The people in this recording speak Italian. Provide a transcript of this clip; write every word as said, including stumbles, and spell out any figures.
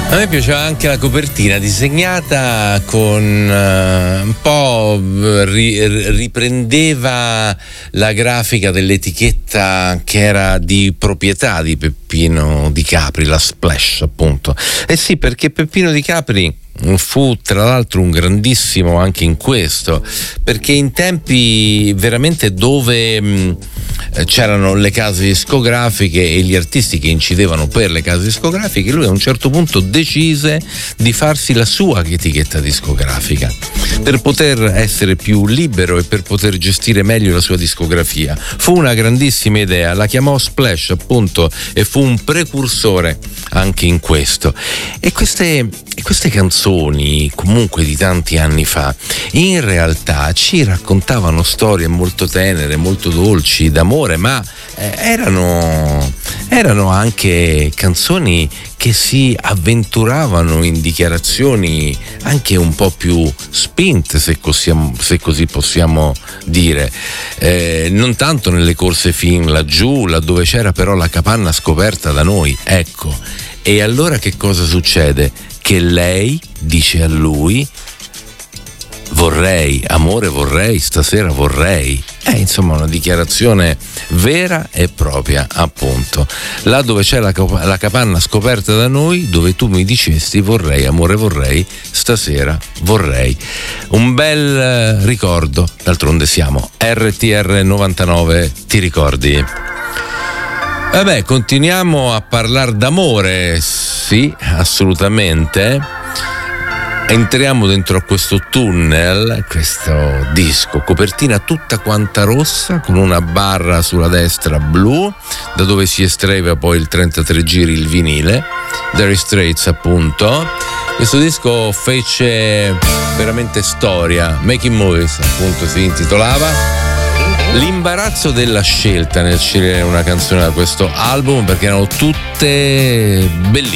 A me piaceva anche la copertina disegnata con uh, un po' ri- riprendeva la grafica dell'etichetta che era di proprietà di Peppino Di Capri, la Splash appunto. Eh sì, perché Peppino Di Capri fu tra l'altro un grandissimo anche in questo, perché in tempi veramente dove mh, c'erano le case discografiche e gli artisti che incidevano per le case discografiche, lui a un certo punto decise di farsi la sua etichetta discografica per poter essere più libero e per poter gestire meglio la sua discografia. Fu una grandissima idea, la chiamò Splash appunto e fu un precursore anche in questo. E queste, queste canzoni comunque di tanti anni fa in realtà ci raccontavano storie molto tenere, molto dolci d'amore, ma eh, erano, erano anche canzoni che si avventuravano in dichiarazioni anche un po' più spinte, se così, se così possiamo dire, eh, non tanto nelle corse fin laggiù, laddove c'era però la capanna scoperta da noi, ecco. E allora che cosa succede? Che lei dice a lui: vorrei, amore vorrei, stasera vorrei. Eh, insomma, una dichiarazione vera e propria, appunto. Là dove c'è la, la capanna scoperta da noi, dove tu mi dicesti vorrei, amore vorrei, stasera vorrei. Un bel ricordo, d'altronde siamo R T R novantanove, ti ricordi? Vabbè, continuiamo a parlare d'amore, sì, assolutamente. Entriamo dentro a questo tunnel, questo disco, copertina tutta quanta rossa, con una barra sulla destra blu, da dove si estraeva poi il trentatré giri, il vinile, Dire Straits appunto. Questo disco fece veramente storia, Making Movies appunto si intitolava. L'imbarazzo della scelta nel scegliere una canzone da questo album, perché erano tutte bellissime.